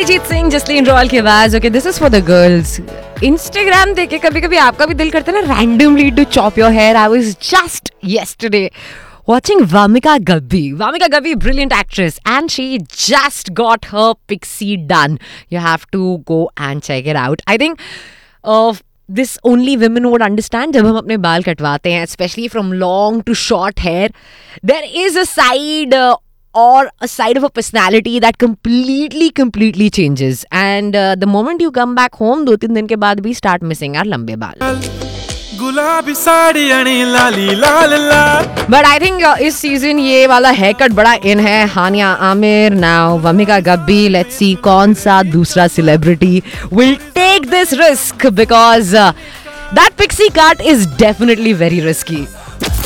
Arijit Singh, Jasleen royal की आवाज. Okay, this is for the girls. Instagram देखे कभी कभी आपका भी दिल करता है ना randomly to chop your hair. I was just yesterday watching Vamika Gabbi. Vamika Gabbi, brilliant actress, and she just got her pixie done. You have to go and check it out. I think this only women would understand. जब हम अपने बाल कटवाते हैं, especially from long to short hair, there is a side or a side of a personality that completely changes. And the moment you come back home, 2-3 दिन के बाद भी start missing our लंबे बाल. गुलाबी साड़ी अणी लाली लाल लाल. बट आई थिंक इस season ये वाला हेयर कट बड़ा इन है. हानिया Aamir, now vomica Gabbi. Let's see कौन सा दूसरा celebrity will take this risk, because that pixie cut is definitely very risky.